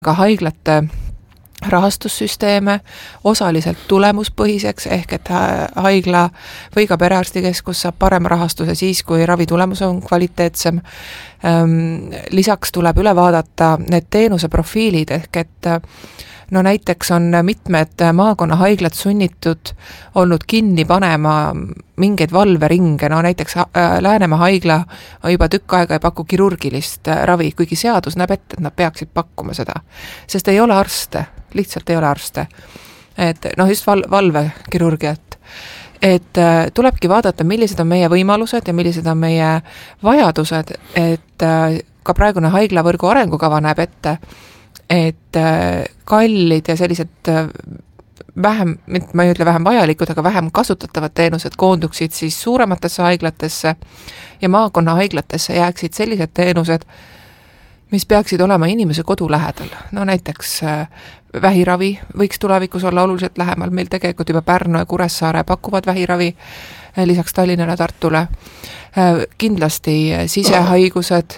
ka haiglate rahastussüsteeme osaliselt tulemuspõhiseks, ehk et haigla või ka perearstikeskus saab parema rahastuse siis, kui ravi tulemus on kvaliteetsem. Lisaks tuleb üle vaadata need teenuse profiilid, ehk et näiteks on mitmed maakonnahaiglad sunnitud olnud kinni panema mingeid valveringe, näiteks Läänemaa haigla juba tükk aega ei paku kirurgilist ravi, kuigi seadus näeb ette, et nad peaksid pakkuma seda, sest ei ole arste, lihtsalt ei ole arste. Et just valvekirurgiat. Et tulebki vaadata, millised on meie võimalused ja millised on meie vajadused, et ka praegune haiglavõrgu arengukava näeb ette, et kallid ja sellised vähem, ma ei ütle vähem vajalikud, aga vähem kasutatavad teenused koonduksid siis suurematesse haiglatesse ja maakonna haiglatesse jääksid sellised teenused, mis peaksid olema inimese kodu lähedal. Näiteks vähiravi võiks tulevikus olla oluliselt lähemal, meil tegelikult juba Pärnu ja Kuressaare pakuvad vähiravi lisaks Tallinnale, Tartule. Kindlasti sisehaigused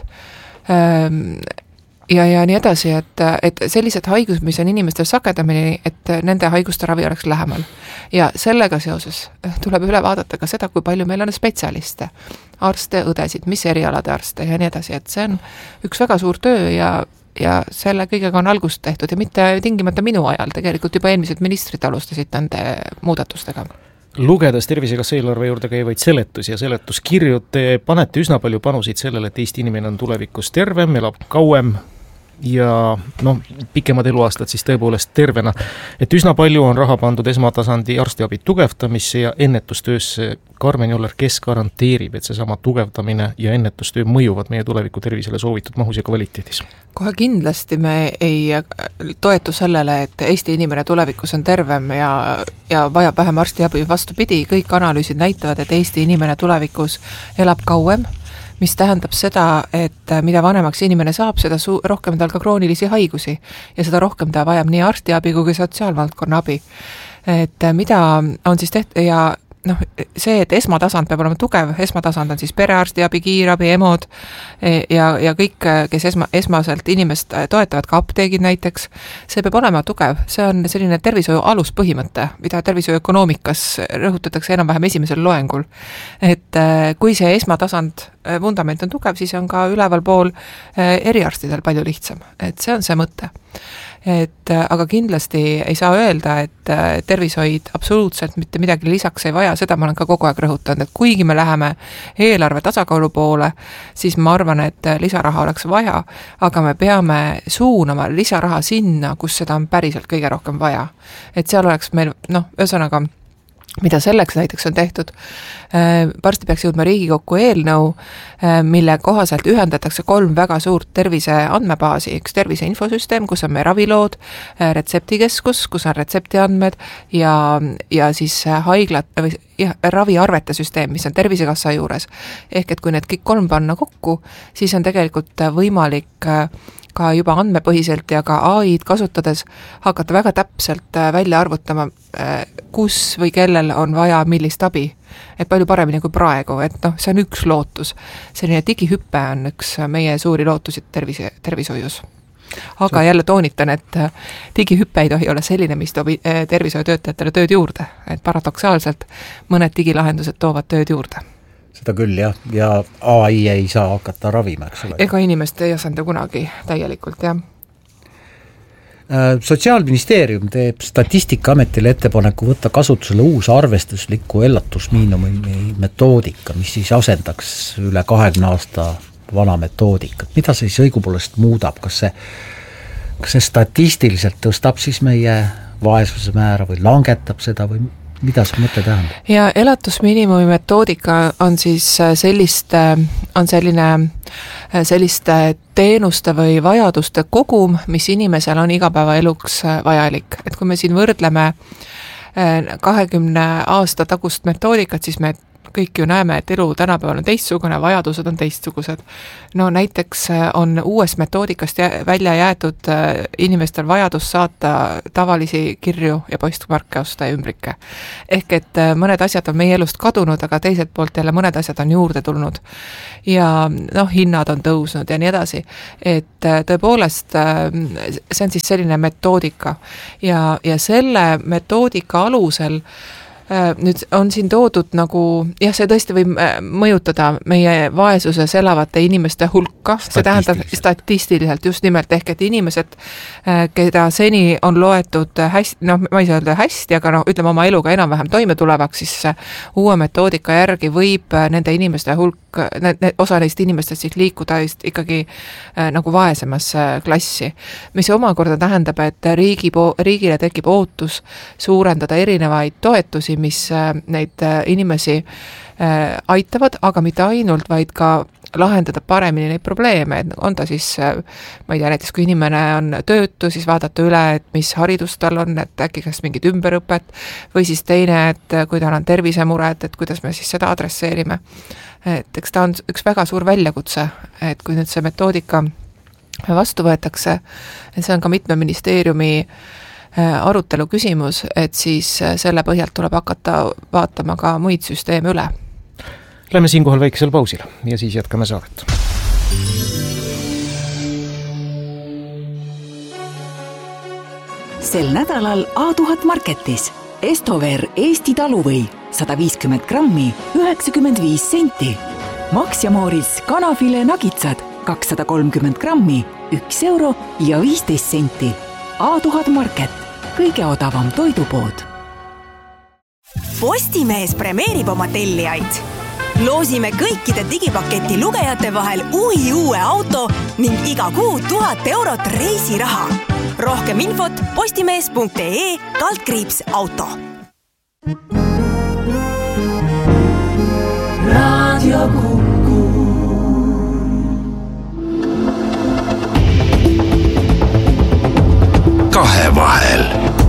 ja nii edasi, et sellised haigused, mis on inimestel sagedamini, et nende haiguste ravi oleks lähemal. Ja sellega seoses tuleb üle vaadata ka seda, kui palju meil on spetsialiste, arste, õdesid, mis erialade arste ja nii edasi, et see on üks väga suur töö ja selle kõigega on algust tehtud ja mitte tingimata minu ajal, tegelikult juba eelmised ministrid alustasid nende muudatustega. Lugedes Tervisekassa eelarve juurde käivaid seletusi ja seletuskirju, te panete üsna palju panusid sellele, et Eesti inimene on tulevikus tervem, elab kauem ja pikemad eluaastad siis tõepoolest tervena. Et üsna palju on raha pandud esmatasandi arstiabi tugevdamisse ja ennetustöösse. Karmen Joller, kes garanteerib, et seesama tugevdamine ja ennetustöö mõjuvad meie tuleviku tervisele soovitud mahus ja kvaliteedis? Kohe kindlasti me ei toetu sellele, et Eesti inimene tulevikus on tervem ja vajab vähem arstiabi. Vastupidi, kõik analüüsid näitavad, et Eesti inimene tulevikus elab kauem, mis tähendab seda, et mida vanemaks inimene saab, seda rohkem tal ka kroonilisi haigusi ja seda rohkem ta vajab nii arstiabi kui ka sotsiaalvaldkonna abi. Et mida on siis tehtud ja see, et esmatasand peab olema tugev, esmatasand on siis perearstiabi, kiirabi, EMOD ja kõik, kes esmaselt inimest toetavad, ka apteegid näiteks, see peab olema tugev. See on selline tervishoiu aluspõhimõte, mida tervishoiuökonoomikas rõhutatakse enam-vähem esimesel loengul. Et kui see esmatasand vundament on tugev, siis on ka üleval pool eriarstidel palju lihtsam. Et see on see mõte. Aga kindlasti ei saa öelda, et tervishoid absoluutselt mitte midagi lisaks ei vaja, seda ma olen ka kogu aeg rõhutanud, et kuigi me läheme eelarve tasakaalu poole, siis ma arvan, et lisaraha oleks vaja, aga me peame suunama lisaraha sinna, kus seda on päriselt kõige rohkem vaja. Et seal oleks meil, ühesõnaga, mida selleks näiteks on tehtud. Varsti peaks jõudma Riigikokku eelnõu, mille kohaselt ühendatakse 3 väga suurt tervise andmebaasi, üks tervise infosüsteem, kus on meie ravilood, retseptikeskus, kus on retseptiandmed ja siis haiglad või raviarvete süsteem, mis on Tervisekassa juures. Ehk et kui need kõik 3 panna kokku, siis on tegelikult võimalik ka juba andmepõhiselt ja ka AI-d kasutades hakata väga täpselt välja arvutama, kus või kellel on vaja millist abi. Et palju paremini kui praegu, et see on üks lootus. Selline digihüppe on üks meie suuri lootusid tervishoius. Aga jälle toonitan, et digihüppe ei tohi olla selline, mis toob tervishoiutöötajatele tööd juurde. Et paradoksaalselt mõned digilahendused toovad tööd juurde. Seda küll jah, ja AI ei saa hakata ravima, eks ole. Ega inimest ei asenda kunagi täielikult, jah. Sotsiaalministeerium teeb Statistikaametile ettepaneku võtta kasutusele uus arvestusliku elatusmiinimumi metoodika, mis siis asendaks üle 20 aasta vana metoodikat. Mida see siis õigupoolest muudab? Kas see statistiliselt tõstab siis meie vaesuse määra või langetab seda või mida see mõte tähendab? Ja elatusmiinimumi metoodika on siis selliste teenuste või vajaduste kogum, mis inimesel on igapäevaeluks vajalik. Et kui me siin võrdleme 20 aasta tagust metoodikat, siis me kõik ju näeme, et elu tänapäeval on teistsugune, vajadused on teistsugused. No näiteks on uuest metoodikast välja jäetud inimestel vajadus saata tavalisi kirju ja postmarke osta ja ümbrikke. Ehk et mõned asjad on meie elust kadunud, aga teiselt poolt jälle mõned asjad on juurde tulnud. Ja hinnad on tõusnud ja nii edasi. Et tõepoolest see on siis selline metoodika ja selle metoodika alusel nüüd on siin toodud nagu, jah, see tõesti võib mõjutada meie vaesuses elavate inimeste hulka, see tähendab statistiliselt just nimelt, ehk et inimesed, keda seni on loetud hästi, ma ei saa öelda hästi, aga ütleme oma eluga enam-vähem toime tulevaks, siis uue metoodika järgi võib nende inimeste hulk, osa neist inimestest siis liikuda ikkagi nagu vaesemasse klassi, mis omakorda tähendab, et riigile tekib ootus suurendada erinevaid toetusi, mis neid inimesi aitavad, aga mitte ainult, vaid ka lahendada paremini neid probleeme, et on ta siis, ma ei tea, näiteks kui inimene on töötu, siis vaadata üle, et mis haridus tal on, et äkki kas mingit ümberõpet, või siis teine, et kui tal on tervisemured, et kuidas me siis seda adresseerime. Et eks ta on üks väga suur väljakutse, et kui nüüd see metoodika vastu võetakse, et see on ka mitme ministeeriumi arutelu küsimus, et siis selle põhjalt tuleb hakata vaatama ka muid süsteeme üle. Lähme siinkohal väikesel pausile ja siis jätkame saadet. Sel nädalal A1000 Marketis Estover Eesti taluvõi 150 grammi 95 senti. Max ja Mooris kanafile nagitsad 230 grammi 1 euro ja 15 senti. A1000 Market, kõige odavam toidupood. Postimees premeerib oma tellijaid. Loosime kõikide digipaketi lugejate vahel uue auto ning iga kuu 1000 eurot reisiraha. Rohkem infot postimees.ee/auto. Radio Kuku. Kahevahel.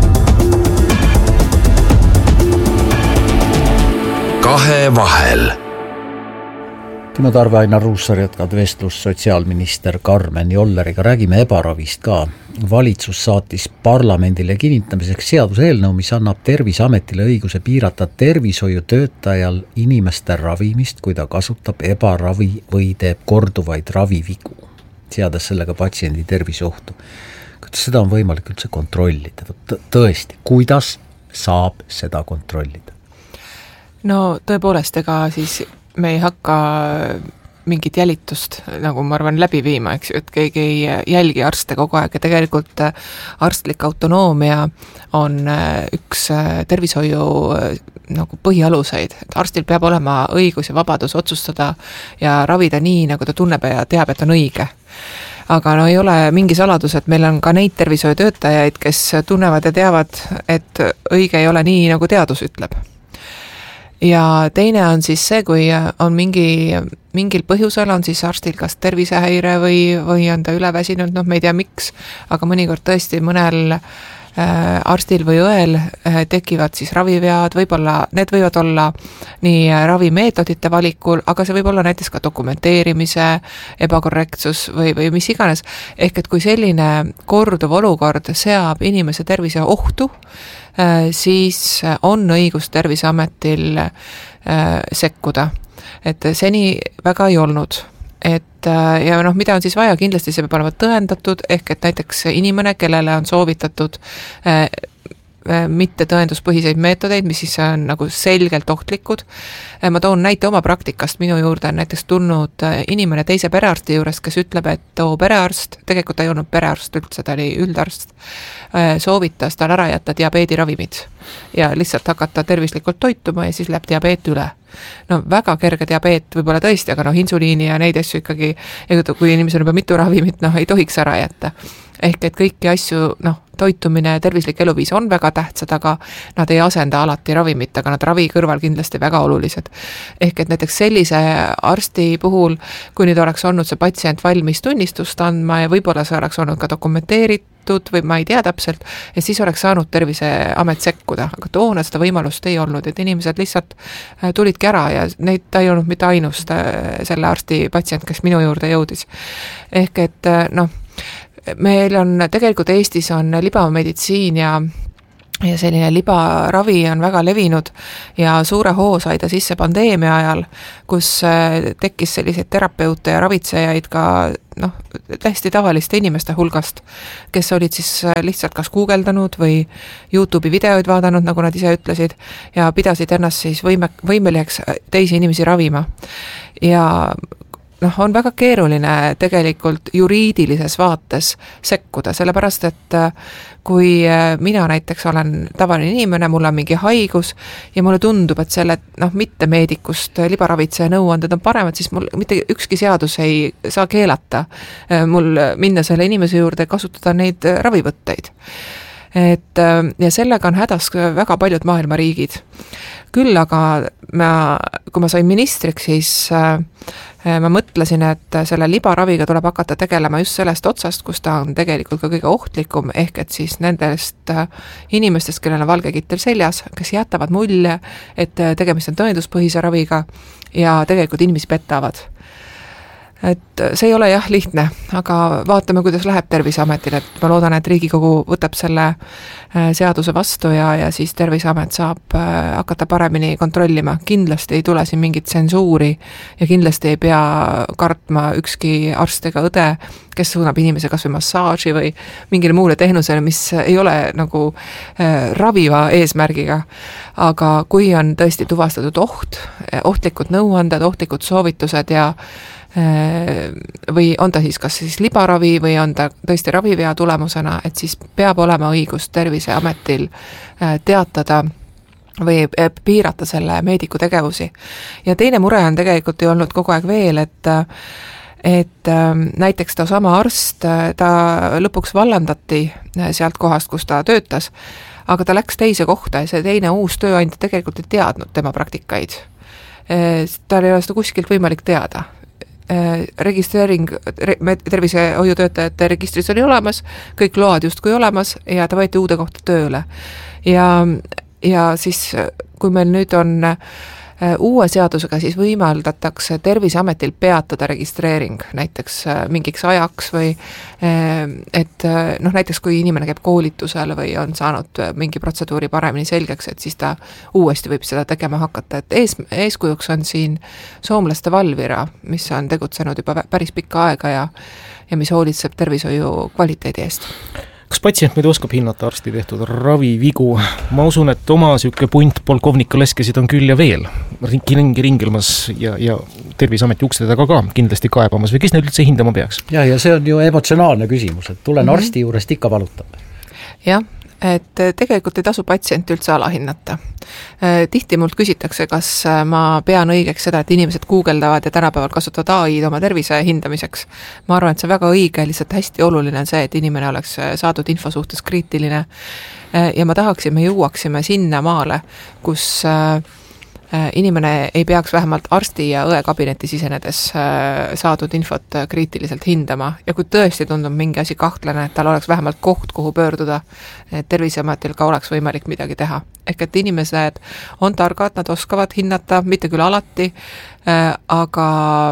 Kahevahel. Timo Tarve, Ainar Ruussaar jätkad vestlust sotsiaalminister Karmen Jolleriga. Räägime ebaravist ka. Valitsus saatis parlamendile kinnitamiseks seaduseelnõu, mis annab Terviseametile õiguse piirata tervishoiutöötajal inimeste ravimist, kui ta kasutab ebaravi või teeb korduvaid ravivigu, seades sellega patsiendi terviseohtu. Kuidas seda on võimalik üldse kontrollida? Tõesti, kuidas saab seda kontrollida? No tõepoolest, ega siis me ei hakka mingit jälitust, nagu ma arvan, läbi viima, eks ju, et keegi ei jälgi arste kogu aeg ja tegelikult arstlik autonoomia on üks tervishoiu nagu põhialuseid, et arstil peab olema õigus ja vabadus otsustada ja ravida nii, nagu ta tunneb ja teab, et on õige. Aga no ei ole mingi saladus, et meil on ka neid tervishoiutöötajaid, kes tunnevad ja teavad, et õige ei ole nii, nagu teadus ütleb. Ja teine on siis see, kui on mingil põhjusel on siis arstil kas tervisehäire või on ta üleväsinud, me ei tea miks, aga mõnikord tõesti mõnel arstil või õel tekivad siis ravivead, need võivad olla nii ravimeetodite valikul, aga see võib olla näiteks ka dokumenteerimise ebakorrektsus või mis iganes. Ehk et kui selline korduv olukord seab inimese tervise ohtu, siis on õigus Terviseametil sekkuda. Et seni väga ei olnud. Ja mida on siis vaja, kindlasti see peab olema tõendatud, ehk et näiteks inimene, kellele on soovitatud mitte tõenduspõhiseid meetodeid, mis siis on nagu selgelt ohtlikud. Ma toon näite oma praktikast, minu juurde on näiteks tulnud inimene teise perearsti juures, kes ütleb, et too perearst, tegelikult ta ei olnud perearst üldse, ta oli üldarst, soovitas tal ära jätta diabeediravimid ja lihtsalt hakata tervislikult toituma ja siis läheb diabeet üle. No väga kerge diabeet võib-olla tõesti, aga insuliini ja neid asju ikkagi, kui inimesel on juba mitu ravimit, ei tohiks ära jätta. Ehk et kõiki asju, toitumine ja tervislik eluviis on väga tähtsad, aga nad ei asenda alati ravimit, aga nad ravi kõrval kindlasti väga olulised. Ehk et näiteks sellise arsti puhul, kui nüüd oleks olnud see patsient valmis tunnistust andma ja võib-olla see oleks olnud ka ravitud või ma ei tea täpselt, et siis oleks saanud Terviseamet sekkuda, aga toona seda võimalust ei olnud, et inimesed lihtsalt tulidki ära ja neid ta ei olnud mitte ainus selle arsti patsient, kes minu juurde jõudis. Ehk et meil on tegelikult Eestis on libameditsiin ja selline libaravi on väga levinud ja suure hoo sai ta sisse pandeemia ajal, kus tekkis selliseid terapeute ja ravitsejaid ka täiesti tavaliste inimeste hulgast, kes olid siis lihtsalt kas guugeldanud või YouTube'i videoid vaadanud, nagu nad ise ütlesid, ja pidasid ennast siis võimeliseks teisi inimesi ravima. Ja on väga keeruline tegelikult juriidilises vaates sekkuda, sellepärast et kui mina näiteks olen tavaline inimene, mul on mingi haigus ja mulle tundub, et selle mitte meedikust libaravitseja nõuanded on paremad, siis mul mitte ükski seadus ei saa keelata mul minna selle inimese juurde kasutada neid ravivõtteid. Ja sellega on hädas väga paljud maailma riigid. Küll aga kui ma sain ministriks, siis ma mõtlesin, et selle libaraviga tuleb hakata tegelema just sellest otsast, kus ta on tegelikult ka kõige ohtlikum, ehk et siis nendest inimestest, kellel on valge kittel seljas, kes jätavad mulje, et tegemist on tõenduspõhise raviga ja tegelikult inimesi petavad. Et see ei ole jah lihtne, aga vaatame, kuidas läheb Terviseametile, et ma loodan, et Riigikogu võtab selle seaduse vastu ja siis Terviseamet saab hakata paremini kontrollima. Kindlasti ei tule siin mingit tsensuuri ja kindlasti ei pea kartma ükski arst ega õde, kes suunab inimese kas või massaaži või mingile muule teenusele, mis ei ole nagu raviva eesmärgiga. Aga kui on tõesti tuvastatud ohtlikud nõuanded, ohtlikud soovitused ja või on ta siis kas siis libaravi või on ta tõesti ravivea tulemusena, et siis peab olema õigus Terviseametil teatada või piirata selle meediku tegevusi. Ja teine mure on tegelikult ju olnud kogu aeg veel, et näiteks ta sama arst, ta lõpuks vallandati sealt kohast, kus ta töötas, aga ta läks teise kohta ja see teine uus tööandja tegelikult ei teadnud tema praktikaid. Tal ei ole seda kuskilt võimalik teada. Registreering tervisehoiutöötajate registris oli olemas, kõik load justkui olemas ja ta võeti uude kohta tööle. Ja siis, kui meil nüüd on uue seadusega, siis võimaldatakse Terviseametil peatada registreering näiteks mingiks ajaks või et näiteks kui inimene käib koolitusel või on saanud mingi protseduuri paremini selgeks, et siis ta uuesti võib seda tegema hakata, et eeskujuks on siin soomlaste Valvira, mis on tegutsenud juba päris pikka aega ja mis hoolitseb tervishoiu kvaliteedi eest. Kas patsient muidu oskab hinnata arsti tehtud ravivigu? Ma usun, et oma siuke punt polkovnika leskesid on küll ja veel ringelmas ja Terviseameti ukste taga ka kindlasti kaebamas või kes neid üldse hindama peaks? Ja see on ju emotsionaalne küsimus, et tulen arsti juurest ikka valutab. Jah, et tegelikult ei tasu patsienti üldse alahinnata. Tihti mult küsitakse, kas ma pean õigeks seda, et inimesed guugeldavad ja tänapäeval kasutavad AI-d oma tervise hindamiseks. Ma arvan, et see on väga õige, lihtsalt hästi oluline on see, et inimene oleks saadud info suhtes kriitiline ja ma tahaksime jõuaksime sinna maale, kus inimene ei peaks vähemalt arsti ja õe kabineti sisenedes saadud infot kriitiliselt hindama ja kui tõesti tundub mingi asi kahtlane, et tal oleks vähemalt koht, kuhu pöörduda, et Terviseametil ka oleks võimalik midagi teha. Ehk et inimesed on targad, nad oskavad hinnata, mitte küll alati, aga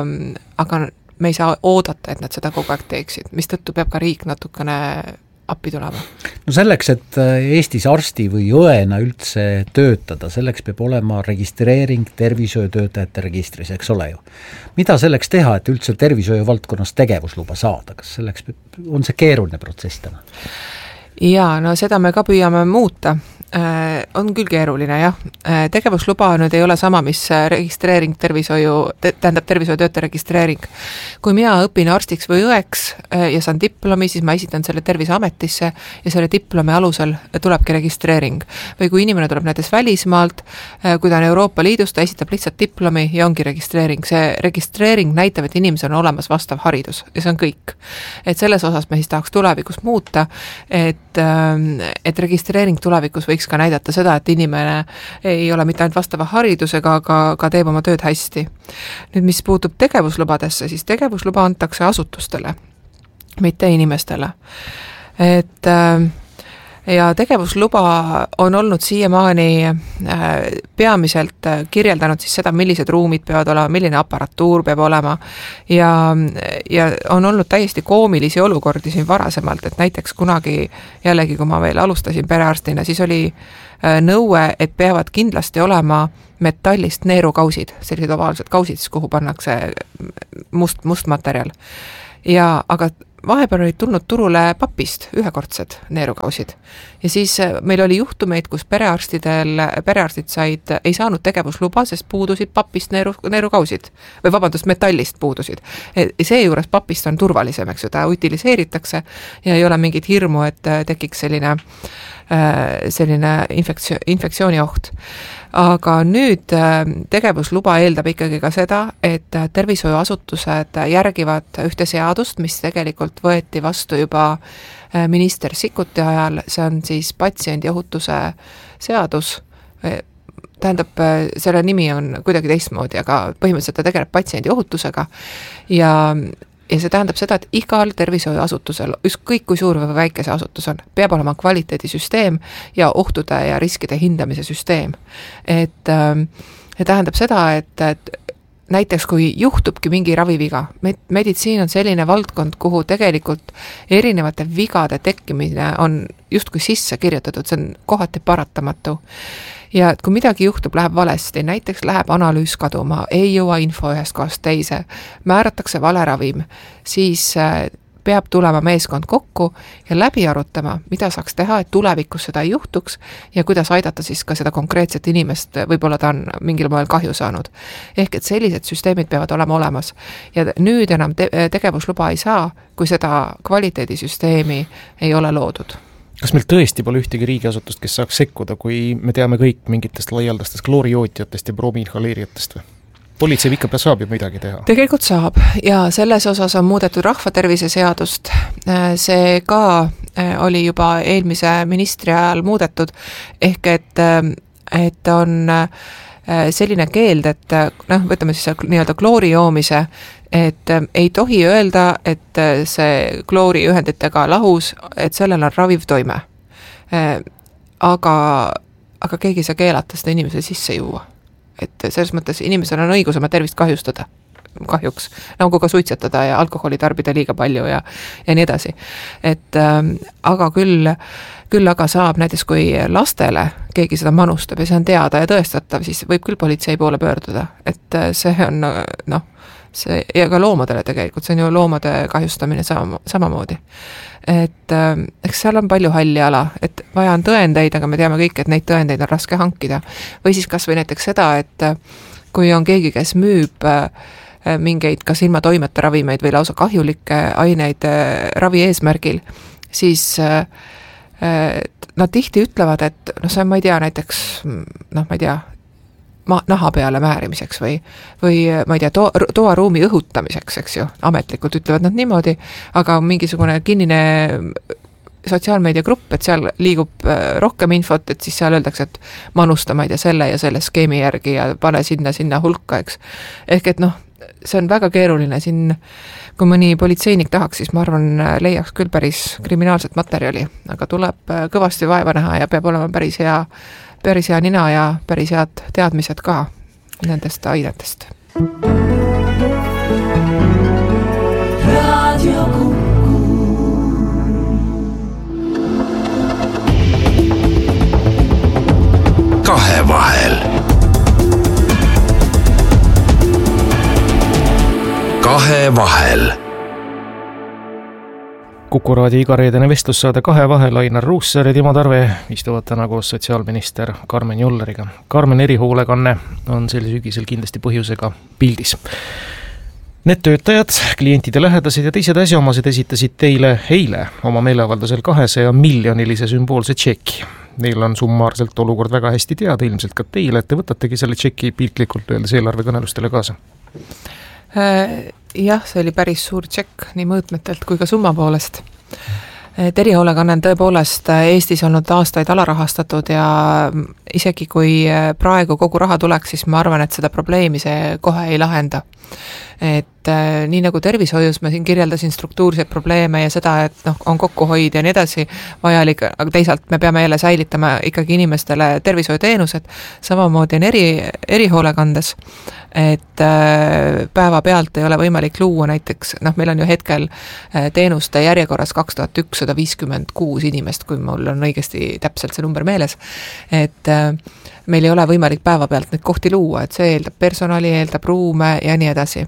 me ei saa oodata, et nad seda kogu aeg teeksid, mis tõttu peab ka riik natukene appi tulema. No selleks, et Eestis arsti või õena üldse töötada, selleks peab olema registreering tervishoiutöötajate registris, eks ole ju. Mida selleks teha, et üldse tervishoiu valdkonnas tegevusluba saada? Kas selleks on see keeruline protsess täna? Jaa, no seda me ka püüame muuta. On küll keeruline, jah. Tegevusluba nüüd ei ole sama, mis registreering tervishoiutöötaja registreering. Kui mina õpin arstiks või õeks ja saan diplomi, siis ma esitan selle Terviseametisse ja selle diplomi alusel tulebki registreering. Või kui inimene tuleb näiteks välismaalt, kui ta on Euroopa Liidus, ta esitab lihtsalt diplomi ja ongi registreering. See registreering näitab, et inimesel on olemas vastav haridus ja see on kõik. Et selles osas me siis tahaks tulevikus muuta, et registreering tulevikus võiks ka näidata seda, et inimene ei ole mitte ainult vastava haridusega, aga ka teeb oma tööd hästi. Nüüd, mis puutub tegevuslubadesse, siis tegevusluba antakse asutustele, mitte inimestele. et ja tegevusluba on olnud siiamaani peamiselt kirjeldanud siis seda, millised ruumid peavad olema, milline aparatuur peab olema ja on olnud täiesti koomilisi olukordi siin varasemalt, et näiteks kunagi jällegi, kui ma veel alustasin perearstina, siis oli nõue, et peavad kindlasti olema metallist neerukausid, sellised ovaalsed kausid, kuhu pannakse must materjal. Aga vahepeal olid tulnud turule papist ühekordsed neerukausid ja siis meil oli juhtumeid, kus perearstid ei saanud tegevusluba, sest puudusid papist neerukausid või vabandust, metallist puudusid. Seejuures papist on turvalisem, eks ju, ta utiliseeritakse ja ei ole mingit hirmu, et tekiks selline infektsioonioht. Aga nüüd tegevusluba eeldab ikkagi ka seda, et tervishoiuasutused järgivad ühte seadust, mis tegelikult võeti vastu juba minister Sikkuti ajal, see on siis patsiendiohutuse seadus, tähendab, selle nimi on kuidagi teistmoodi, aga põhimõtteliselt ta tegeleb patsiendiohutusega ja see tähendab seda, et igal tervishoiuasutusel, ükskõik kui suur või väike see asutus on, peab olema kvaliteedisüsteem ja ohtude ja riskide hindamise süsteem. Et tähendab seda, et näiteks kui juhtubki mingi raviviga, meditsiin on selline valdkond, kuhu tegelikult erinevate vigade tekkimine on justkui sisse kirjutatud, see on kohati paratamatu. Ja et kui midagi juhtub, läheb valesti, näiteks läheb analüüs kaduma, ei jõua info ühest kohast teise, määratakse vale ravim, siis peab tulema meeskond kokku ja läbi arutama, mida saaks teha, et tulevikus seda ei juhtuks ja kuidas aidata siis ka seda konkreetset inimest, võib-olla ta on mingil moel kahju saanud. Ehk et sellised süsteemid peavad olema olemas ja nüüd enam tegevusluba ei saa, kui seda kvaliteedisüsteemi ei ole loodud. Kas meil tõesti pole ühtegi riigiasutust, kes saaks sekkuda, kui me teame kõik mingitest laialdastest kloorijootjatest ja bromiinhaleerijatest või? Politsei ikka saab ju midagi teha. Tegelikult saab ja selles osas on muudetud rahvatervise seadust. See ka oli juba eelmise ministri ajal muudetud, ehk et on selline keeld, et võtame siis nii-öelda kloori joomise, et ei tohi öelda, et see klooriühenditega lahus, et sellel on raviv toime. Aga keegi ei saa keelata seda inimesele sisse juua. Et selles mõttes inimesel on õigus oma tervist kahjustada, kahjuks, nagu ka suitsetada ja alkoholi tarbida liiga palju ja nii edasi. Aga küll aga saab näiteks, kui lastele keegi seda manustab ja see on teada ja tõestatav, siis võib küll politsei poole pöörduda, et see on see, ja ka loomadele tegelikult, see on ju loomade kahjustamine samamoodi. Et eks seal on palju halli ala, et vaja on tõendeid, aga me teame kõik, et neid tõendeid on raske hankida. Või siis kas või näiteks seda, et kui on keegi, kes müüb mingeid kas ilma toimeta ravimeid või lausa kahjulikke aineid ravi eesmärgil, siis nad tihti ütlevad, et see on, ma ei tea, näiteks, ma ei tea, naha peale määrimiseks või ma ei tea, toaruumi õhutamiseks, eks ju, ametlikult ütlevad nad niimoodi, aga mingisugune kinnine sotsiaalmeediagrupp, et seal liigub rohkem infot, et siis seal öeldakse, et manusta, ma ei tea, selle ja selle skeemi järgi ja pane sinna hulka, eks. Ehk et see on väga keeruline siin, kui mõni politseinik tahaks, siis ma arvan, leiaks küll päris kriminaalset materjali, aga tuleb kõvasti vaeva näha ja peab olema päris hea nina ja päris head teadmised ka nendest ainetest. Radio Kuku. Kahevahel. Kahevahel. Kuku raadio igareedene vestlussaade Kahevahel, Ainar Ruussaar ja Timo Tarve istuvad täna koos sotsiaalminister Karmen Jolleriga. Karmen, erihoolekanne on sel sügisel kindlasti põhjusega pildis. Need töötajad, klientide lähedased ja teised asjaomased esitasid teile eile oma meeleavaldusel 200 miljonilise sümboolse tšeki. Neil on summaarselt olukord väga hästi teada, ilmselt ka teile, et te võtategi selle tšeki piltlikult öeldes eelarvekõnelustele kaasa. Jah, see oli päris suur tšekk nii mõõtmetelt kui ka summa poolest. Erihoolekanne on tõepoolest Eestis olnud aastaid alarahastatud ja isegi kui praegu kogu raha tuleks, siis ma arvan, et seda probleemi see kohe ei lahenda. et nii nagu tervishoius ma siin kirjeldasin struktuurseid probleeme ja seda, et on kokkuhoid ja nii edasi vajalik, aga teisalt me peame jälle säilitama ikkagi inimestele tervishoiuteenused, samamoodi on erihoolekandes, et päevapealt ei ole võimalik luua näiteks, meil on ju hetkel teenuste järjekorras 2156 inimest, kui mul on õigesti täpselt see number meeles, et meil ei ole võimalik päevapealt neid kohti luua, et see eeldab personali, eeldab ruume ja nii edasi.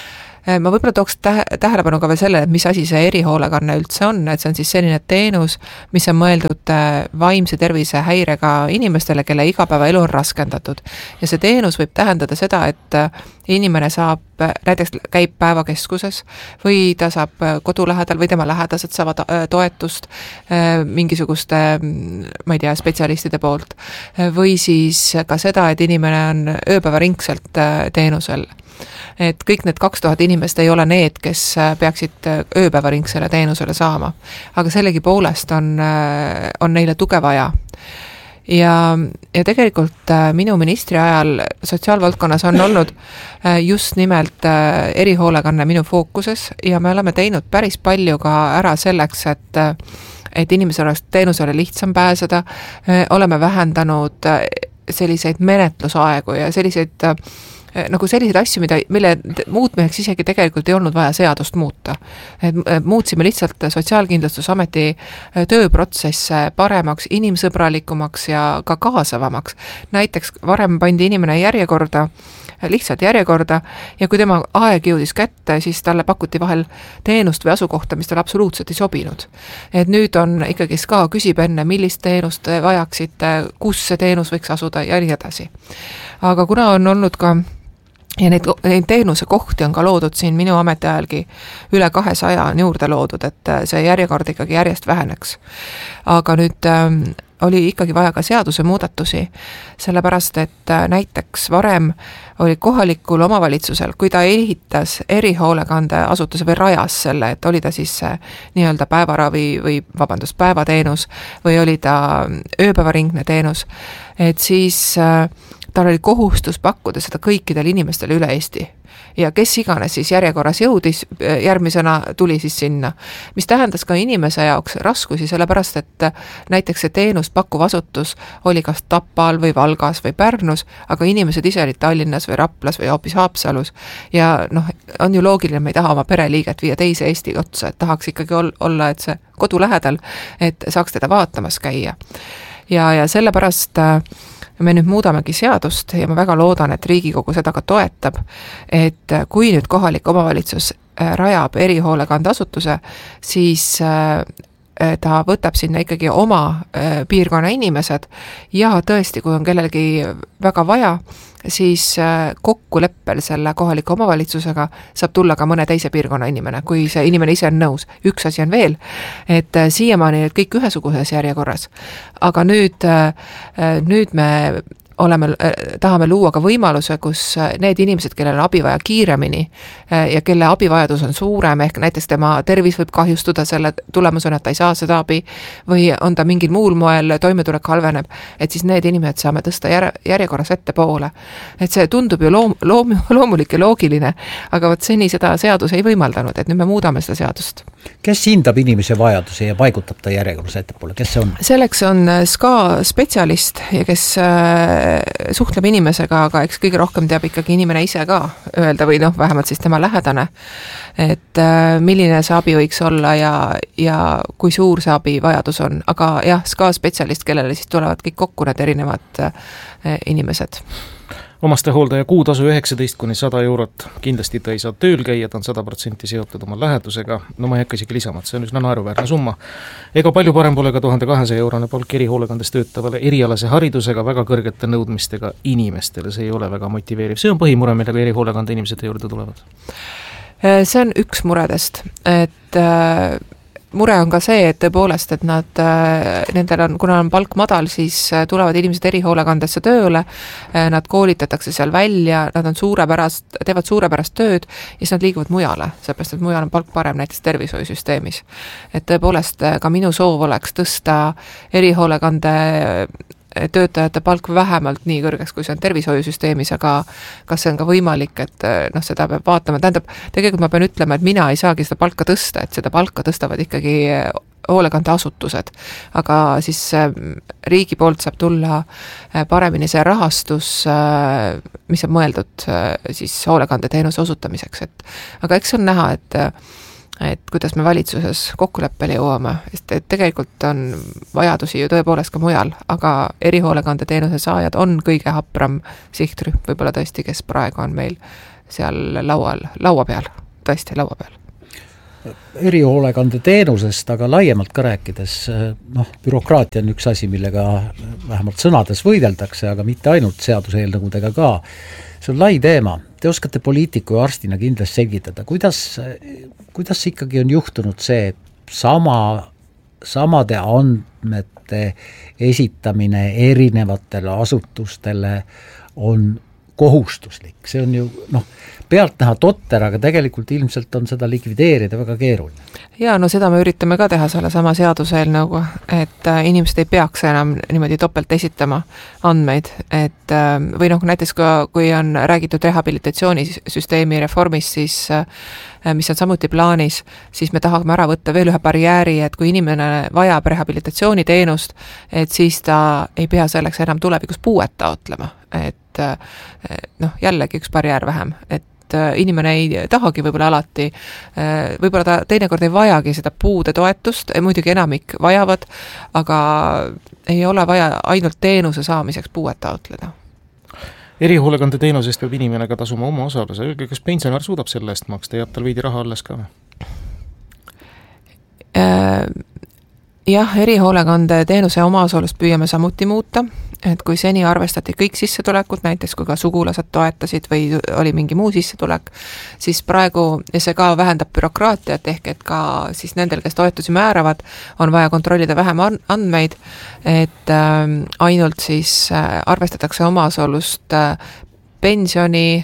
Ma võib-olla tooks tähelepanu ka veel selle, et mis asi see erihoolekanne üldse on, et see on siis selline teenus, mis on mõeldud vaimse tervise häirega inimestele, kelle igapäevaelu on raskendatud. Ja see teenus võib tähendada seda, et inimene saab, näiteks käib päevakeskuses või ta saab kodu lähedal või tema lähedased saavad toetust mingisuguste, ma ei tea, spetsialistide poolt või siis ka seda, et inimene on ööpäevaringselt teenusel. Et kõik need 2000 inimest ei ole need, kes peaksid ööpäevaringsele teenusele saama. Aga sellegi poolest on neile tuge vaja. Ja tegelikult minu ministri ajal sotsiaalvaldkonnas on olnud just nimelt erihoolekanne minu fookuses ja me oleme teinud päris palju ka ära selleks, et inimesel oleks teenusele lihtsam pääseda, oleme vähendanud selliseid menetlusaegu ja selliseid asju, mille muutmiseks isegi tegelikult ei olnud vaja seadust muuta. Et muutsime lihtsalt Sotsiaalkindlustusameti tööprotsesse paremaks, inimsõbralikumaks ja ka kaasavamaks. Näiteks varem pandi inimene lihtsalt järjekorda ja kui tema aeg jõudis kätte, siis talle pakuti vahel teenust või asukohta, mis talle absoluutselt ei sobinud. Et nüüd on ikkagi SKA küsib enne, millist teenust vajaksite, kus see teenus võiks asuda ja nii edasi. Aga kuna on olnud ka ja neid teenuse kohti on ka loodud siin minu ametiajalgi üle 200 on juurde loodud, et see järjekord ikkagi järjest väheneks. Aga nüüd oli ikkagi vaja ka seaduse muudatusi, sellepärast et näiteks varem oli kohalikul omavalitsusel, kui ta ehitas erihoolekande asutuse või rajas selle, et oli ta siis nii-öelda päevaravi või päevateenus või oli ta ööpäevaringne teenus, et siis tal oli kohustus pakkuda seda kõikidele inimestele üle Eesti. Ja kes iganes siis järjekorras jõudis, järgmisena tuli siis sinna. Mis tähendas ka inimese jaoks raskusi, sellepärast et näiteks see teenust pakkuv asutus oli kas Tapal või Valgas või Pärnus, aga inimesed ise olid Tallinnas või Raplas või hoopis Haapsalus. Ja on ju loogiline, me ei taha oma pereliiget viia teise Eesti otsa, et tahaks ikkagi olla, et see kodu lähedal, et saaks teda vaatamas käia. Ja sellepärast me nüüd muudamegi seadust ja ma väga loodan, et Riigikogu seda ka toetab, et kui nüüd kohalik omavalitsus rajab erihoolekandasutuse, siis ta võtab sinna ikkagi oma piirkonna inimesed ja tõesti, kui on kellelgi väga vaja, siis kokkuleppel selle kohaliku omavalitsusega saab tulla ka mõne teise piirkonna inimene, kui see inimene ise on nõus. Üks asi on veel, et siiamaani need kõik ühesuguses järjekorras, aga nüüd me tahame luua ka võimaluse, kus need inimesed, kellel on abi vaja kiiremini ja kelle abivajadus on suurem, ehk näiteks tema tervis võib kahjustuda selle tulemusena, et ta ei saa seda abi või on ta mingil muul moel toimetulek halveneb, et siis need inimesed saame tõsta järjekorras ette poole. Et see tundub ju loomulik ja loogiline, aga võt seni seda seadus ei võimaldanud, et nüüd me muudame seda seadust. Kes hindab inimese vajaduse ja paigutab ta järjekorras ettepoole, kes see on? Selleks on SKA spetsialist ja kes suhtleb inimesega, aga eks kõige rohkem teab ikkagi inimene ise ka öelda või vähemalt siis tema lähedane, et milline see abi võiks olla ja kui suur see abi vajadus on, aga jah, SKA spetsialist, kellele siis tulevad kõik kokku need erinevad inimesed. Omastehooldaja kuutasu 19–100 eurot, kindlasti ta ei saa tööl käia, ta on 100% seotud oma lähedusega, ma ei hakka isegi lisama, see on üsna naeruväärne summa. Ega palju parem pole ka 1200 eurone palk erihoolekandes töötavale erialase haridusega väga kõrgete nõudmistega inimestele, see ei ole väga motiveeriv, see on põhimure, millega erihoolekande inimesed juurde tulevad. See on üks muredest, et mure on ka see, et tõepoolest, et nendel on, kuna on palk madal, siis tulevad inimesed erihoolekandesse tööle, nad koolitatakse seal välja, nad on teevad suurepärast tööd ja siis nad liiguvad mujale, seepärast, et mujal on palk parem näiteks tervishoiusüsteemis. Et tõepoolest ka minu soov oleks tõsta erihoolekande töötajate palk vähemalt nii kõrgeks, kui see on tervishoiusüsteemis, aga kas see on ka võimalik, et seda peab vaatama, tähendab, tegelikult ma pean ütlema, et mina ei saagi seda palka tõsta, et seda palka tõstavad ikkagi hoolekandeasutused, aga siis riigi poolt saab tulla paremini see rahastus, mis on mõeldud siis hoolekandeteenuse osutamiseks, et aga eks on näha, et kuidas me valitsuses kokkuleppele jõuame, sest et tegelikult on vajadusi ju tõepoolest ka mujal, aga erihoolekandeteenuse saajad on kõige hapram sihtrühm, võib-olla tõesti, kes praegu on meil seal laua peal. Erihoolekandeteenusest, aga laiemalt ka rääkides, bürokraatia on üks asi, millega vähemalt sõnades võideldakse, aga mitte ainult seaduseelnõudega ka. See on lai teema. Te oskate poliitiku ja arstina kindlasti selgitada, kuidas ikkagi on juhtunud see, et samade andmete esitamine erinevatele asutustele on kohustuslik. See on ju, pealt näha totter, aga tegelikult ilmselt on seda likvideerida väga keeruline. Ja seda me üritame ka teha selle sama seaduseelnõuga, et inimesed ei peaks enam niimoodi topelt esitama andmeid, et või näiteks kui on räägitud rehabilitatsioonisüsteemi reformist, siis mis on samuti plaanis, siis me tahame ära võtta veel ühe barjääri, et kui inimene vajab rehabilitatsiooniteenust, et siis ta ei pea selleks enam tulevikus puuet taotlema, et jällegi üks barjäär vähem, et inimene ei tahagi võib-olla alati, võib-olla ta teinekord ei vajagi seda puude toetust, muidugi enamik vajavad, aga ei ole vaja ainult teenuse saamiseks puuet taotleda. Erihoolekandeteenusest peab inimene ka tasuma oma osaluse. Öelge, kas pensionär suudab selle eest maksta, jääb tal veidi raha alles ka? Jah, erihoolekandeteenuse omaosalust püüame samuti muuta, et kui seni arvestati kõik sissetulekut, näiteks kui ka sugulased toetasid või oli mingi muu sissetulek, siis praegu see ka vähendab bürokraatiat, ehk et ka siis nendel, kes toetusi määravad, on vaja kontrollida vähem andmeid, et ainult siis arvestatakse omaosalust pensioni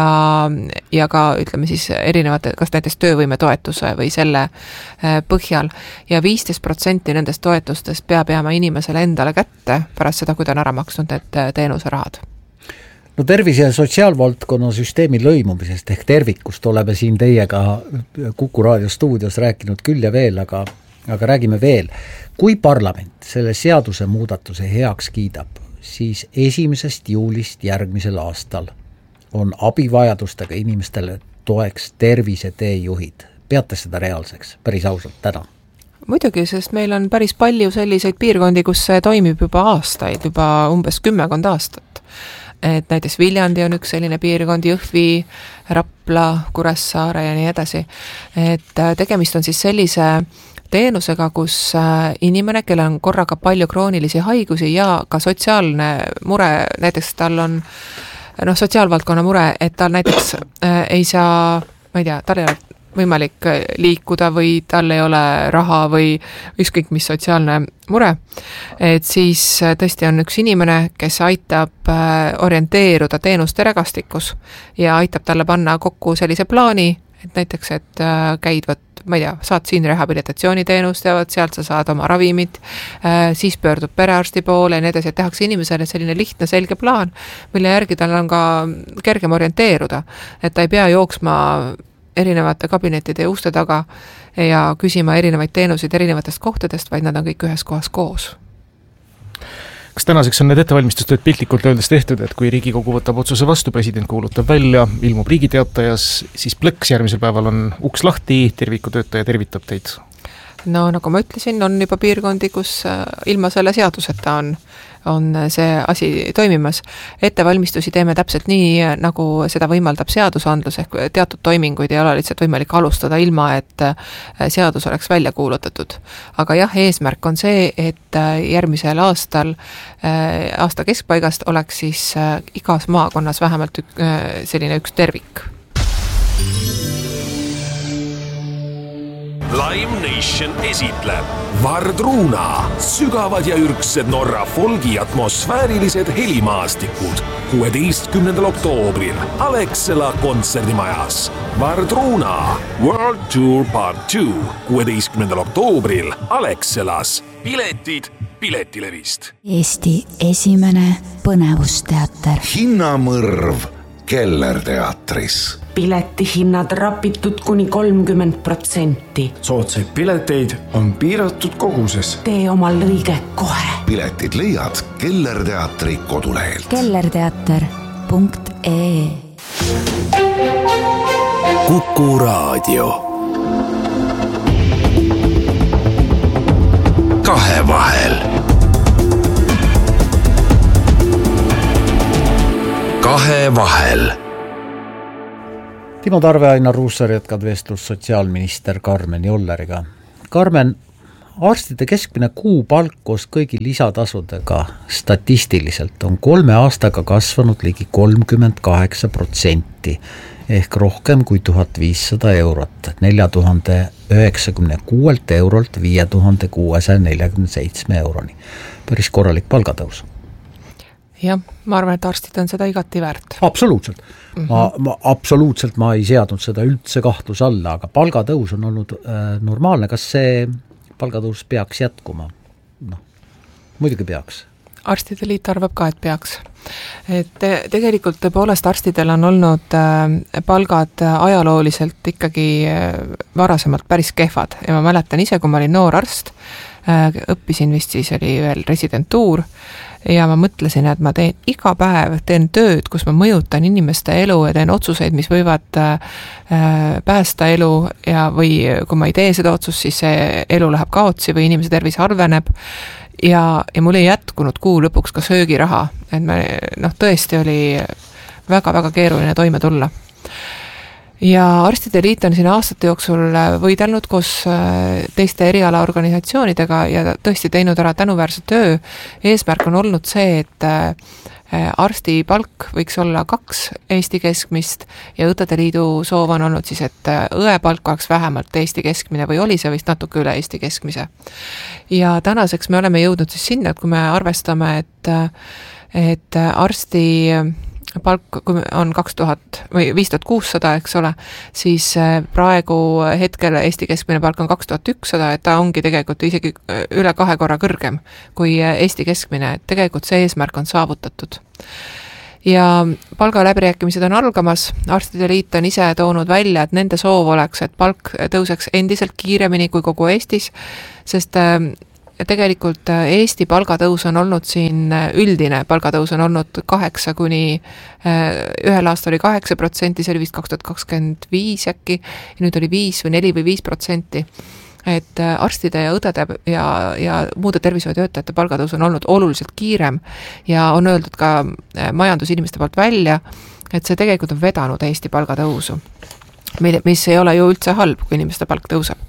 ja ka ütleme siis erinevate, kas näiteks töövõimetoetuse või selle põhjal ja 15% nendest toetustest peab jääma inimesele endale kätte pärast seda, kui ta on ära maksnud need teenuserahad. Tervise- ja sotsiaalvaldkonna süsteemi lõimumisest ehk tervikust oleme siin teiega Kuku Raadio stuudios rääkinud küll ja veel, aga räägime veel. Kui parlament selle seaduse muudatuse heaks kiidab, siis 1. juulist järgmisel aastal on abivajadustega inimestele toeks terviseteejuhid. Peate seda reaalseks, päris ausalt täna? Muidugi, sest meil on päris palju selliseid piirkondi, kus see toimib juba aastaid, juba umbes 10 aastat. Et näiteks Viljandi on üks selline piirkond, Jõhvi, Rapla, Kuressaare ja nii edasi. Et tegemist on siis sellise teenusega, kus inimene, kellel on korraga palju kroonilisi haigusi ja ka sotsiaalne mure, näiteks tal on sotsiaalvaldkonna mure, et tal näiteks ei saa, ma ei tea, tal ei ole võimalik liikuda või tal ei ole raha või ükskõik mis sotsiaalne mure, et siis tõesti on üks inimene, kes aitab orienteeruda teenuste regastikus ja aitab talle panna kokku sellise plaani, et näiteks, et käid ma ei tea, saad siin rehabilitatsiooniteenust ja sealt sa saad oma ravimid, siis pöördub perearsti poole ja nii edasi, et tehakse inimesele selline lihtne selge plaan, mille järgi tal on ka kergem orienteeruda, et ta ei pea jooksma erinevate kabinettide ja uste taga ja küsima erinevaid teenuseid erinevatest kohtadest, vaid nad on kõik ühes kohas koos. Kas tänaseks on need ettevalmistustööd piltlikult öeldes tehtud, et kui Riigikogu võtab otsuse vastu, president kuulutab välja, ilmub Riigiteatajas, siis plõks järgmisel päeval on uks lahti, tervikutöötaja tervitab teid? Nagu ma ütlesin, on juba piirkondi, kus ilma selle seaduseta on see asi toimimas. Ettevalmistusi teeme täpselt nii, nagu seda võimaldab seadusandlus, ehk teatud toiminguid ei ole lihtsalt võimalik alustada ilma, et seadus oleks välja kuulutatud. Aga jah, eesmärk on see, et järgmisel aastal, aasta keskpaigast oleks siis igas maakonnas vähemalt selline üks tervik. Live Nation esitleb Vardruna, sügavad ja ürgsed Norra folgi atmosfäärilised helimaastikud 16. oktoobril Alexela kontserdimajas. Vardruna World Tour Part 2 16. oktoobril Alexelas. Piletid Piletilevist. Eesti esimene põnevusteater. Hinnamõrv Kellerteatris. Piletihinnad rapitud kuni 30%. Soodsaid pileteid on piiratud koguses. Tee omal lõige kohe. Piletid leiad Kellerteatri kodulehelt. Kellerteater.ee Kuku Raadio. Kahevahel. Kahevahel. Timo Tarve, Ainar Ruussaar jätkab vestlust sotsiaalminister Karmen Jolleriga. Karmen, arstide keskmine kuupalk koos kõigi lisatasudega statistiliselt on 3 aastaga kasvanud ligi 38% ehk rohkem kui 1500 eurot, 4096 eurolt 5647 euroni. Päris korralik palgatõus. Jah, ma arvan, et arstid on seda igati väärt. Absoluutselt. Ma ei seadnud seda üldse kahtluse alla, aga palgatõus on olnud normaalne. Kas see palgatõus peaks jätkuma? Muidugi peaks. Arstide liit arvab ka, et peaks. Et tegelikult tõepoolest arstidel on olnud palgad ajalooliselt ikkagi varasemalt päris kehvad. Ja ma mäletan ise, kui ma olin noor arst, õppisin vist siis oli veel residentuur, ja ma mõtlesin, et ma teen iga päev, teen tööd, kus ma mõjutan inimeste elu ja teen otsuseid, mis võivad päästa elu või kui ma ei tee seda otsust, siis see elu läheb kaotsi või inimese tervis halveneb ja mul ei jätkunud kuu lõpuks ka söögiraha, et tõesti oli väga-väga keeruline toime tulla. Ja arstide liit on siin aastate jooksul võidelnud koos teiste erialaorganisatsioonidega ja tõesti teinud ära tänuväärse töö. Eesmärk on olnud see, et arsti palk võiks olla 2 Eesti keskmist ja õdede liidu soov on olnud siis, et õe palk oleks vähemalt Eesti keskmine või oli see vist natuke üle Eesti keskmise. Ja tänaseks me oleme jõudnud siis sinna, et kui me arvestame, et arsti palk on 2000 või 5600, eks ole, siis praegu hetkel Eesti keskmine palk on 2100, et ta ongi tegelikult isegi üle 2 korra kõrgem kui Eesti keskmine, et tegelikult see eesmärk on saavutatud. Ja palgaläbirääkimised on algamas, arstide liit on ise toonud välja, et nende soov oleks, et palk tõuseks endiselt kiiremini kui kogu Eestis, sest tegelikult Eesti palgatõus on olnud siin üldine, palgatõus on olnud 8 kuni ühel aasta oli 8%, see oli vist 2025 äkki, ja nüüd oli 5 või 4 või 5%, et arstide ja õdede ja muude tervishoiutöötajate palgatõus on olnud oluliselt kiirem ja on öeldud ka majandusinimeste poolt välja, et see tegelikult on vedanud Eesti palgatõusu, mis ei ole ju üldse halb, kui inimeste palk tõuseb.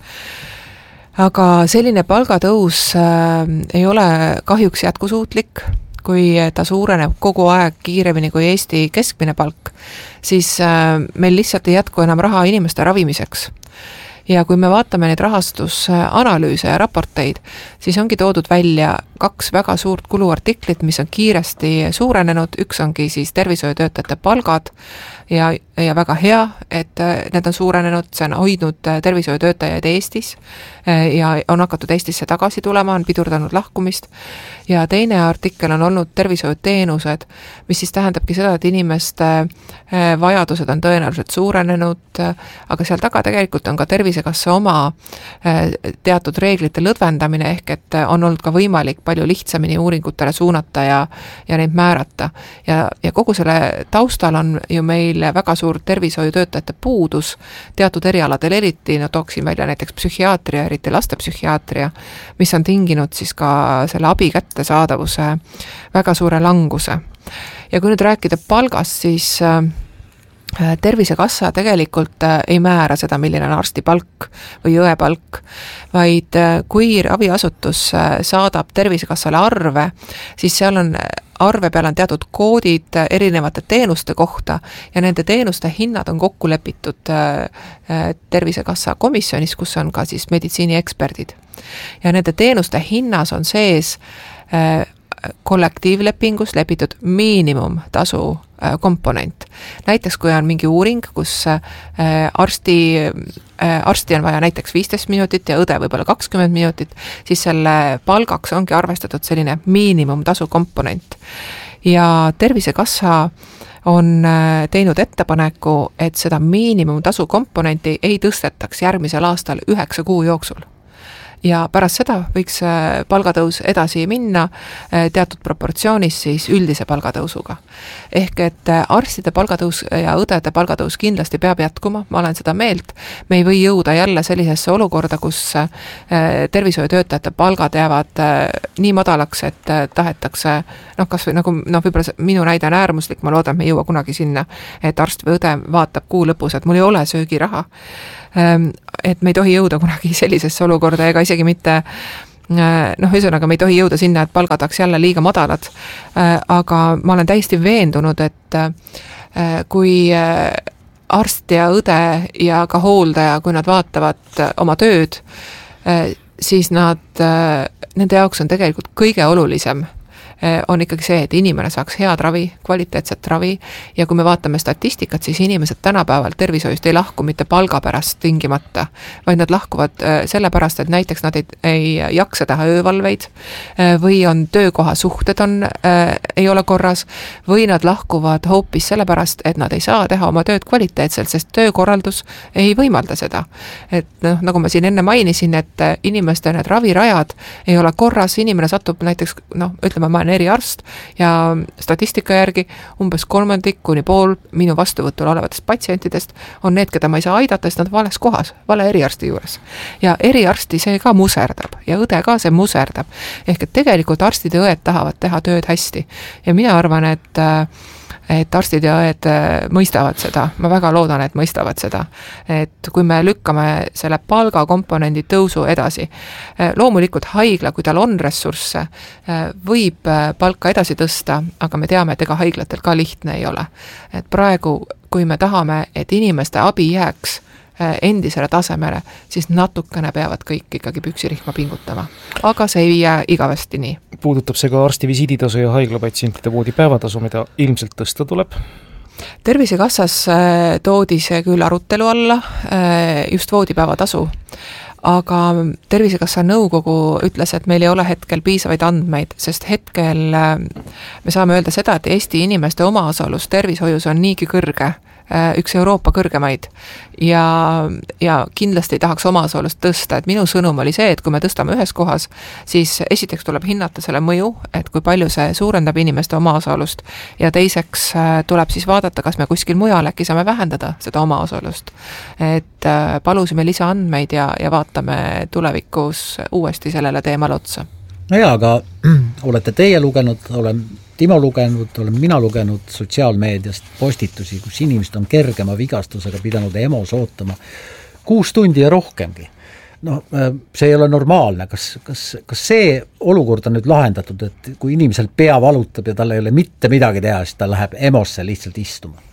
Aga selline palgatõus ei ole kahjuks jätkusuutlik, kui ta suureneb kogu aeg kiiremini kui Eesti keskmine palk, siis meil lihtsalt ei jätku enam raha inimeste ravimiseks. Ja kui me vaatame neid rahastusanalüüse ja raporteid, siis ongi toodud välja 2 väga suurt kuluartiklit, mis on kiiresti suurenenud, üks ongi siis tervishoiutöötajate palgad ja väga hea, et need on suurenenud, see on hoidnud tervishoiutöötajaid Eestis ja on hakatud Eestisse tagasi tulema, on pidurdanud lahkumist. Ja teine artikkel on olnud tervishoiuteenused, mis siis tähendabki seda, et inimeste vajadused on tõenäoliselt suurenenud, aga seal taga tegelikult on ka Tervisekassa oma teatud reeglite lõdvendamine, ehk et on olnud ka võimalik palju lihtsamini uuringutele suunata ja neid määrata. Ja kogu selle taustal on ju meil väga suur tervishoiutöötajate puudus teatud erialadel eriti, tooksin välja näiteks psühhiaatria, eriti lastepsühhiaatria, mis on tinginud siis ka selle abi kättesaadavuse väga suure languse. Ja kui nüüd rääkida palgast, siis Tervisekassa tegelikult ei määra seda, milline on arsti palk või õe palk, vaid kui raviasutus saadab Tervisekassale arve, siis seal on arve peal on teatud koodid erinevate teenuste kohta ja nende teenuste hinnad on kokku lepitud Tervisekassa komisjonis, kus on ka siis meditsiinieksperdid. Ja nende teenuste hinnas on sees kollektiivlepingus lepitud miinimumtasu komponent. Näiteks kui on mingi uuring, kus arsti on vaja näiteks 15 minutit ja õde võib-olla 20 minutit, siis selle palgaks ongi arvestatud selline miinimumtasu komponent. Ja Tervisekassa on teinud ettepaneku, et seda miinimumtasu komponenti ei tõstetaks järgmisel aastal 9 kuu jooksul. Ja pärast seda võiks palgatõus edasi minna teatud proportsioonis siis üldise palgatõusuga. Ehk et arstide palgatõus ja õdede palgatõus kindlasti peab jätkuma, ma olen seda meelt. Me ei või jõuda jälle sellisesse olukorda, kus tervishoiutöötajate palgad jäävad nii madalaks, et tahetakse, kas või nagu võib-olla minu näide on äärmuslik, ma loodan, et me ei jõua kunagi sinna, et arst või õde vaatab kuu lõpus, et mul ei ole söögiraha. Et me ei tohi jõuda kunagi sellisesse olukorda ega isegi mitte, ühesõnaga me ei tohi jõuda sinna, et palgad oleks jälle liiga madalad, aga ma olen täiesti veendunud, et kui arst ja õde ja ka hooldaja, kui nad vaatavad oma tööd, siis nende jaoks on tegelikult kõige olulisem on ikkagi see, et inimene saaks head ravi, kvaliteetset ravi ja kui me vaatame statistikat, siis inimesed tänapäeval tervishoiust ei lahku mitte palga pärast tingimata, vaid nad lahkuvad sellepärast, et näiteks nad ei jaksa teha öövalveid või on töökoha suhted ei ole korras või nad lahkuvad hoopis sellepärast, et nad ei saa teha oma tööd kvaliteetselt, sest töökorraldus ei võimalda seda. Et nagu ma siin enne mainisin, et inimeste need ravirajad ei ole korras, inimene satub näiteks, ütleme, ma olen eriarst ja statistika järgi umbes 3% kuni pool minu vastuvõtul olevatest patsientidest on need, keda ma ei saa aidata, sest nad vales kohas, vale eriarsti juures. Ja eriarsti see ka muserdab ja õde ka see muserdab. Ehk et tegelikult arstid ja õed tahavad teha tööd hästi. Ja mina arvan, et arstid ja õed mõistavad seda, ma väga loodan, et mõistavad seda, et kui me lükkame selle palgakomponendi tõusu edasi, loomulikult haigla, kui tal on ressursse, võib palka edasi tõsta, aga me teame, et ega haiglatel ka lihtne ei ole. Et praegu, kui me tahame, et inimeste abi jääks endisele tasemele, siis natukene peavad kõik ikkagi püksirihma pingutama. Aga see ei jää igavesti nii. Puudutab see ka arsti visiiditasu ja haiglapatsientide voodipäevatasu, mida ilmselt tõsta tuleb? Tervisekassas toodi see küll arutelu alla, just voodipäevatasu. Aga Tervisekassa nõukogu ütles, et meil ei ole hetkel piisavaid andmeid, sest hetkel me saame öelda seda, et Eesti inimeste omaosalus tervishoius on niigi kõrge, üks Euroopa kõrgemaid ja kindlasti ei tahaks omaosalust tõsta, et minu sõnum oli see, et kui me tõstame ühes kohas, siis esiteks tuleb hinnata selle mõju, et kui palju see suurendab inimeste omaosalust ja teiseks tuleb siis vaadata, kas me kuskil mujal äkki saame vähendada seda omaosalust. Et palusime lisaandmeid ja vaatame tulevikus uuesti sellele teemale otsa. No jaa, aga olete teie lugenud, olen Timo lugenud, olen mina lugenud sotsiaalmeediast postitusi, kus inimesed on kergema vigastusega pidanud EMO-s ootama 6 tundi ja rohkemgi. See ei ole normaalne. Kas see olukord on nüüd lahendatud, et kui inimesel pea valutab ja tal ei ole mitte midagi teha, siis ta läheb EMO-sse lihtsalt istuma?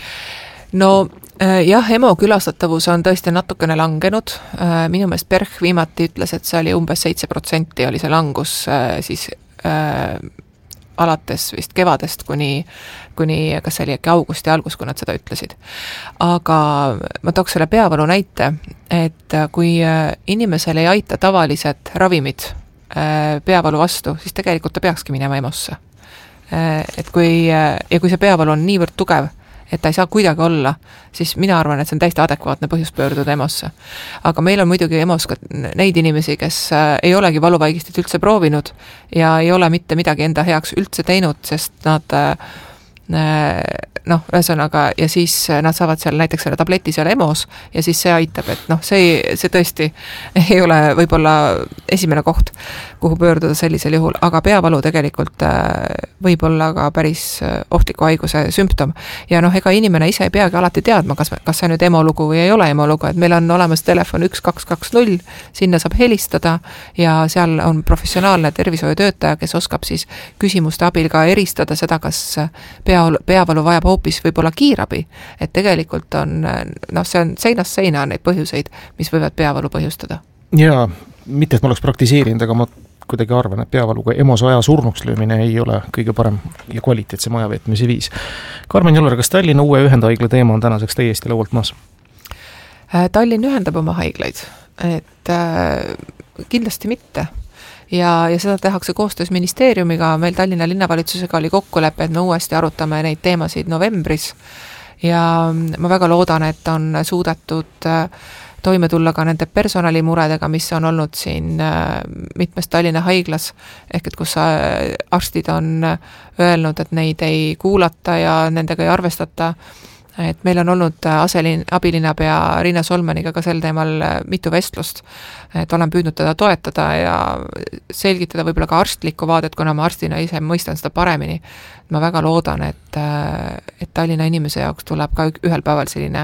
Jah, EMO külastatavus on tõesti natukene langenud. Minu meelest PERH viimati ütles, et see oli umbes 7% oli see langus siis alates vist kevadest kuni kas see oli äkki augusti algus, kui nad seda ütlesid. Aga ma tooks selle peavalu näite, et kui inimesel ei aita tavalised ravimid peavalu vastu, siis tegelikult ta peakski minema EMO-sse. Et kui see peavalu on niivõrd tugev, et ta ei saa kuidagi olla, siis mina arvan, et see on täiesti adekvaatne põhjus pöörduda EMO-sse. Aga meil on muidugi EMO-s ka neid inimesi, kes ei olegi valuvaigistit üldse proovinud ja ei ole mitte midagi enda heaks üldse teinud, sest nad ühesõnaga ja siis nad saavad seal näiteks selle tableti seal EMO-s ja siis see aitab, et see tõesti ei ole võib-olla esimene koht, kuhu pöörduda sellisel juhul, aga peavalu tegelikult võib olla ka päris ohtliku haiguse sümptom ja ega inimene ise ei peagi alati teadma, kas see nüüd EMO-lugu või ei ole EMO-lugu, et meil on olemas telefon 1220, sinna saab helistada ja seal on professionaalne tervishoiutöötaja, kes oskab siis küsimuste abil ka eristada seda, kas peavalu vajab hoopis võib-olla kiirabi, et tegelikult on, see on seinast seina neid põhjuseid, mis võivad peavalu põhjustada. Jaa, mitte et ma oleks praktiseerinud, aga ma kuidagi arvan, et peavaluga EMO-s aja surnuks löömine ei ole kõige parem ja kvaliteetse majaveetmise viis. Karmen Joller, kas Tallinna uue ühendhaigla teema on tänaseks täiesti laualt maas? Tallinn ühendab oma haiglaid, et kindlasti mitte. Ja seda tehakse koostöös ministeeriumiga, meil Tallinna linnavalitsusega oli kokkulepe, et me uuesti arutame neid teemasid novembris ja ma väga loodan, et on suudetud toime tulla ka nende personalimuredega, mis on olnud siin mitmes Tallinna haiglas, ehk et kus arstid on öelnud, et neid ei kuulata ja nendega ei arvestata. Et meil on olnud abilinnapea Riina Solmaniga ka sel teemal mitu vestlust, et olen püüdnud teda toetada ja selgitada võib-olla ka arstlikku vaadet, kuna ma arstina ise mõistan seda paremini. Ma väga loodan, et Tallinna inimese jaoks tuleb ka ühel päeval selline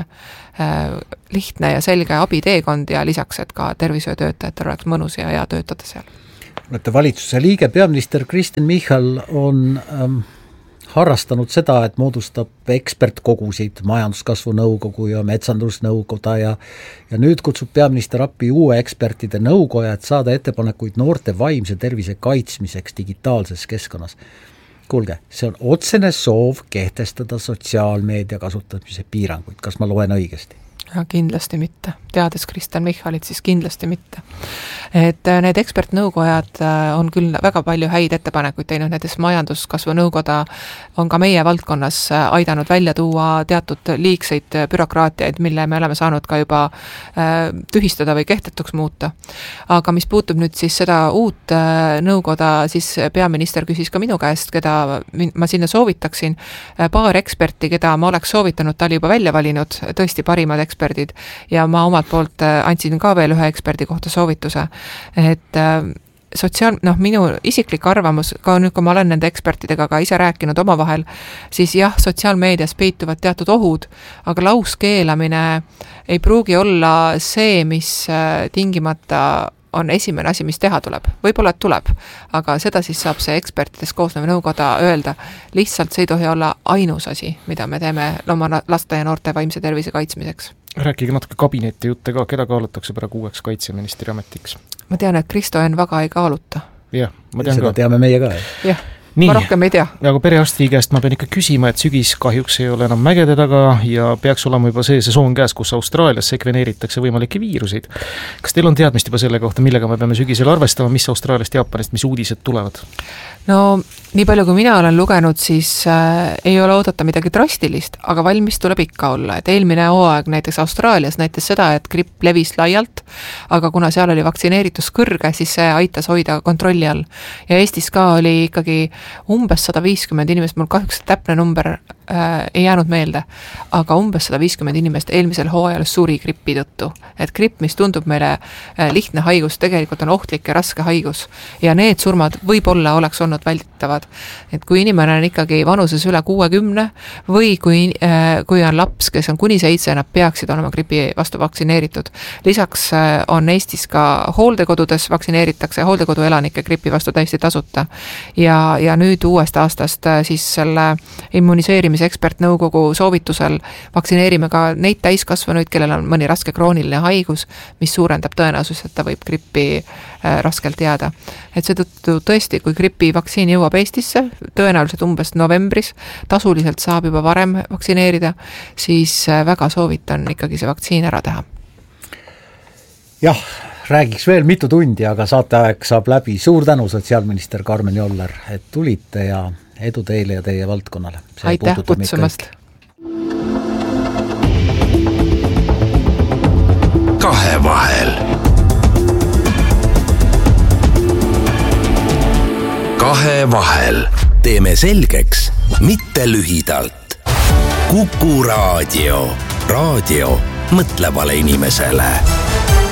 lihtne ja selge abiteekond ja lisaks, et ka tervishoiutöötajatel oleks mõnus ja hea töötada seal. Olete valitsuse liige, peaminister Kristen Michal on harrastanud seda, et moodustab ekspertkogusid, majanduskasvu nõukogu ja metsandusnõukoda ja nüüd kutsub peaminister appi uue ekspertide nõukoja, et saada ettepanekuid noorte vaimse tervise kaitsmiseks digitaalses keskkonnas. Kuulge, see on otsene soov kehtestada sotsiaalmeedia kasutamise piiranguid, kas ma loen õigesti? Ja kindlasti mitte. Teades Kristen Michalit, siis kindlasti mitte. Et need ekspertnõukojad on küll väga palju häid ettepanekuid teinud, näiteks majanduskasvu nõukoda on ka meie valdkonnas aidanud välja tuua teatud liigseid bürokraatiaid, mille me oleme saanud ka juba tühistada või kehtetuks muuta. Aga mis puutub nüüd siis seda uut nõukoda, siis peaminister küsis ka minu käest, keda ma sinna soovitaksin. Paar eksperti, keda ma oleks soovitanud, ta oli juba välja valinud, tõesti parimad eksperdid ja ma omalt poolt andsin ka veel ühe eksperdi kohta soovituse, et minu isiklik arvamus, ka nüüd, kui ma olen nende ekspertidega ka ise rääkinud omavahel, siis jah, sotsiaalmeedias peituvad teatud ohud, aga lauskeelamine ei pruugi olla see, mis tingimata on esimene asi, mis teha tuleb. Võib-olla tuleb, aga seda siis saab see ekspertidest koosnev nõukoda öelda. Lihtsalt see ei tohi olla ainus asi, mida me teeme oma laste ja noorte vaimse tervise kaitsmiseks. Rääkige natuke kabineti jutte ka, keda kaalutakse praegu uueks kaitseministri ametiks? Ma tean, et Kristo Enn väga ei kaaluta. Jah, ma tean seda ka. Teame meie ka. Jah. Nii, ma rohkem ei tea. Aga perearsti käest ma pean ikka küsima, et sügis kahjuks ei ole enam mägede taga ja peaks olema juba see sesoon käes, kus Austraalias sekveneeritakse võimalikke viiruseid. Kas teil on teadmist juba selle kohta, millega me peame sügisel arvestama, mis Austraaliast, Jaapanist, mis uudised tulevad? No, nii palju kui mina olen lugenud, siis ei ole oodata midagi drastilist, aga valmis tuleb ikka olla. Et eelmine hooaeg näiteks Austraalias näitas seda, et gripp levis laialt, aga kuna seal oli vaktsineeritus kõrge, siis see aitas hoida kontrolli all. Ja Eestis ka oli ikkagi umbes 150 inimest, mul kahjuks täpne number ei jäänud meelde, aga umbes 150 inimest eelmisel hooajal suri gripi tõttu. Et gripp, mis tundub meile lihtne haigus, tegelikult on ohtlik ja raske haigus. Ja need surmad võib-olla oleks olnud vältitavad. Et kui inimene on ikkagi vanuses üle 60 või kui on laps, kes on kuni 7, nad peaksid olema gripi vastu vaktsineeritud. Lisaks on Eestis ka hooldekodudes vaktsineeritakse hooldekodu elanike gripi vastu täiesti tasuta. Ja nüüd uuest aastast siis selle immuniseerimise ekspertnõukogu soovitusel vaktsineerime ka neid täiskasvanuid, kellel on mõni raske krooniline haigus, mis suurendab tõenäosus, et ta võib grippi raskelt jääda. Et seetõttu tõesti, kui gripi vaktsiin jõuab Eestisse, tõenäoliselt umbes novembris, tasuliselt saab juba varem vaktsineerida, siis väga soovitan ikkagi see vaktsiin ära teha. Jah, räägiks veel mitu tundi, aga saateaeg saab läbi. Suur tänu, sotsiaalminister Karmen Joller, et tulite ja edu teile ja teie valdkonnale. Aitäh kutsumast. Kahevahel. Kahevahel. Teeme selgeks, mitte lühidalt. Kuku Raadio. Raadio mõtlevale inimesele.